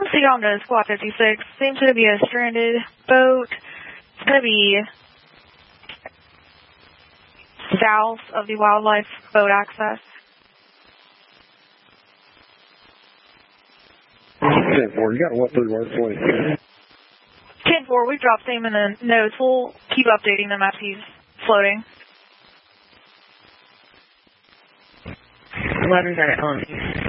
Seagull to Squad 56. Seems to be a stranded boat. It's going to be south of the wildlife boat access. 10-4, you got what through work, please? 10-4, we've dropped him in the notes. We'll keep updating them as he's floating. 11's at LME.